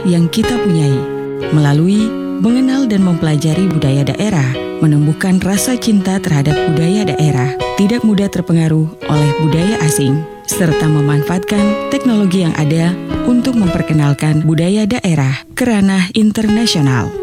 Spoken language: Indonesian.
yang kita punyai. Melalui mengenal dan mempelajari budaya daerah, menumbuhkan rasa cinta terhadap budaya daerah, tidak mudah terpengaruh oleh budaya asing, serta memanfaatkan teknologi yang ada untuk memperkenalkan budaya daerah ke ranah internasional.